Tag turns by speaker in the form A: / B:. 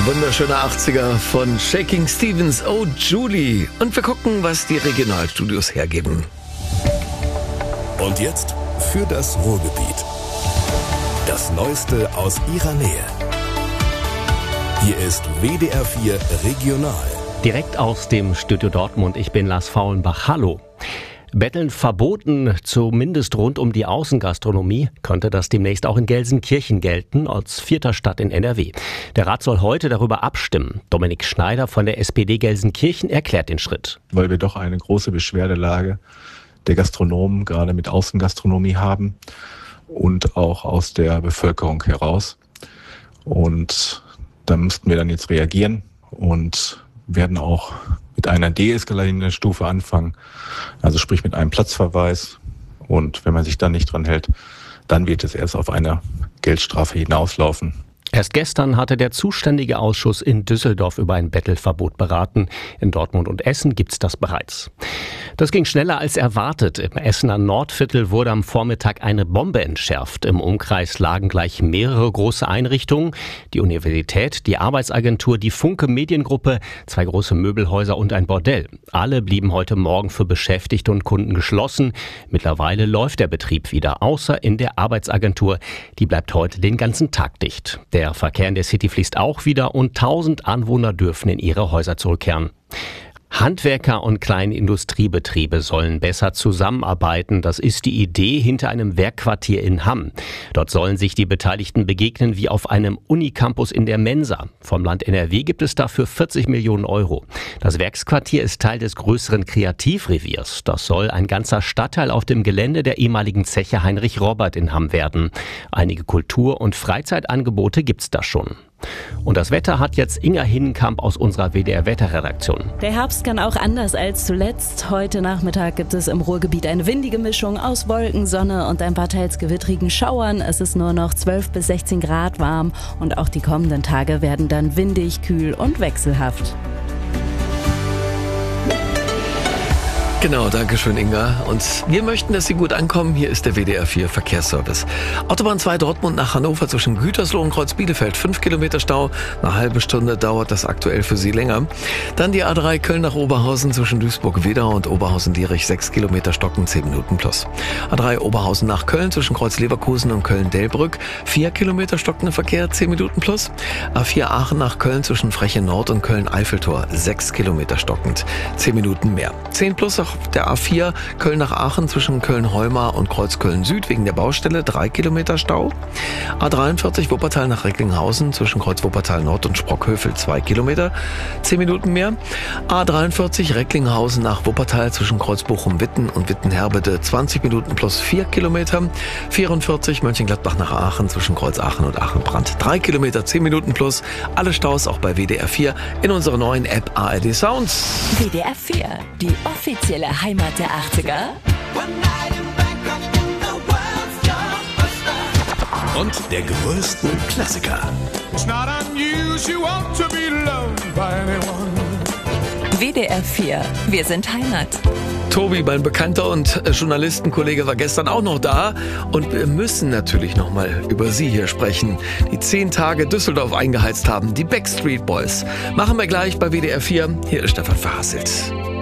A: Wunderschöner 80er von Shaking Stevens, Oh Julie. Und wir gucken, was die Regionalstudios hergeben.
B: Und jetzt für das Ruhrgebiet. Das Neueste aus ihrer Nähe. Hier ist WDR 4 Regional.
C: Direkt aus dem Studio Dortmund. Ich bin Lars Faulenbach. Hallo. Betteln verboten, zumindest rund um die Außengastronomie, könnte das demnächst auch in Gelsenkirchen gelten, als 4. Stadt in NRW. Der Rat soll heute darüber abstimmen. Dominik Schneider von der SPD Gelsenkirchen erklärt den Schritt.
D: Weil wir doch eine große Beschwerdelage der Gastronomen, gerade mit Außengastronomie haben und auch aus der Bevölkerung heraus. Und da müssten wir dann jetzt reagieren und werden auch mit einer deeskalierenden Stufe anfangen, also sprich mit einem Platzverweis. Und wenn man sich dann nicht dran hält, dann wird es erst auf eine Geldstrafe hinauslaufen.
C: Erst gestern hatte der zuständige Ausschuss in Düsseldorf über ein Bettelverbot beraten. In Dortmund und Essen gibt's das bereits. Das ging schneller als erwartet. Im Essener Nordviertel wurde am Vormittag eine Bombe entschärft. Im Umkreis lagen gleich mehrere große Einrichtungen. Die Universität, die Arbeitsagentur, die Funke Mediengruppe, 2 große Möbelhäuser und ein Bordell. Alle blieben heute Morgen für Beschäftigte und Kunden geschlossen. Mittlerweile läuft der Betrieb wieder, außer in der Arbeitsagentur. Die bleibt heute den ganzen Tag dicht. Der Verkehr in der City fließt auch wieder und 1000 Anwohner dürfen in ihre Häuser zurückkehren. Handwerker und kleine Industriebetriebe sollen besser zusammenarbeiten. Das ist die Idee hinter einem Werkquartier in Hamm. Dort sollen sich die Beteiligten begegnen wie auf einem Unicampus in der Mensa. Vom Land NRW gibt es dafür 40 Millionen Euro. Das Werksquartier ist Teil des größeren Kreativreviers. Das soll ein ganzer Stadtteil auf dem Gelände der ehemaligen Zeche Heinrich Robert in Hamm werden. Einige Kultur- und Freizeitangebote gibt's da schon. Und das Wetter hat jetzt Inga Hinnenkamp aus unserer WDR-Wetterredaktion.
E: Der Herbst kann auch anders als zuletzt. Heute Nachmittag gibt es im Ruhrgebiet eine windige Mischung aus Wolken, Sonne und ein paar teils gewittrigen Schauern. Es ist nur noch 12 bis 16 Grad warm und auch die kommenden Tage werden dann windig, kühl und wechselhaft.
A: Genau, danke schön, Inga. Und wir möchten, dass Sie gut ankommen. Hier ist der WDR 4 Verkehrsservice. Autobahn 2 Dortmund nach Hannover zwischen Gütersloh und Kreuz-Bielefeld. 5 Kilometer Stau. Eine halbe Stunde dauert das aktuell für Sie länger. Dann die A3 Köln nach Oberhausen zwischen Duisburg-Wedau und Oberhausen-Dierich. 6 Kilometer Stocken, 10 Minuten plus. A3 Oberhausen nach Köln zwischen Kreuz-Leverkusen und Köln-Delbrück. 4 Kilometer stockender Verkehr, 10 Minuten plus. A4 Aachen nach Köln zwischen Freche Nord und Köln-Eiffeltor. 6 Kilometer stockend, 10 Minuten mehr. 10 plus auch der A4 Köln nach Aachen zwischen Köln-Heumar und Kreuz-Köln-Süd wegen der Baustelle 3 Kilometer Stau. A43 Wuppertal nach Recklinghausen zwischen Kreuz-Wuppertal Nord und Sprockhövel 2 Kilometer, 10 Minuten mehr. A43 Recklinghausen nach Wuppertal zwischen Kreuz-Bochum-Witten und Witten-Herbede 20 Minuten plus 4 Kilometer. 44 Mönchengladbach nach Aachen zwischen Kreuz-Aachen und Aachen-Brandt 3 Kilometer, 10 Minuten plus. Alle Staus auch bei WDR 4 in unserer neuen App ARD Sounds.
F: WDR 4, die offizielle Heimat der 80er.
B: Und der größten Klassiker.
F: WDR 4, wir sind Heimat.
A: Tobi, mein Bekannter und Journalistenkollege, war gestern auch noch da. Und wir müssen natürlich nochmal über Sie hier sprechen, die 10 Tage Düsseldorf eingeheizt haben, die Backstreet Boys. Machen wir gleich bei WDR 4. Hier ist Stefan Verhasselt.